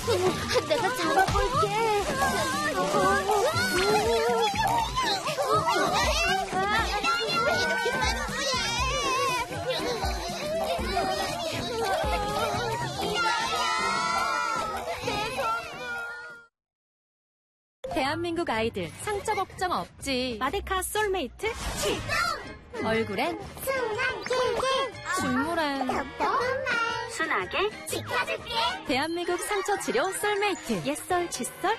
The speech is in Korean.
내가 잡아볼게. 대한민국 아이들 상처 걱정 없지. 마데카 솔메이트 출동! 얼굴엔 순한 꿀꿀, 중물엔 톡톡한 말 순하게 지켜줄게. 대한민국 상처 치료 솔메이트. 옛썰 칫솔